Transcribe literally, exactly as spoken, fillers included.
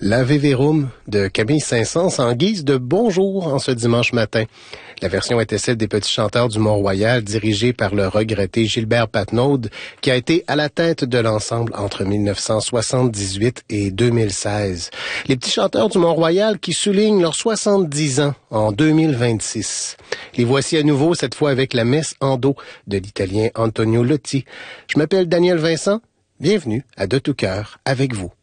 L'Ave Verum de Camille Saint-Saëns en guise de bonjour en ce dimanche matin. La version était celle des Petits Chanteurs du Mont-Royal, dirigée par le regretté Gilbert Patnaud, qui a été à la tête de l'ensemble entre mille neuf cent soixante-dix-huit et deux mille seize. Les Petits Chanteurs du Mont-Royal qui soulignent leurs soixante-dix ans en deux mille vingt-six. Les voici à nouveau, cette fois avec la messe en do de l'Italien Antonio Lotti. Je m'appelle Daniel Vincent. Bienvenue à De tout cœur avec vous.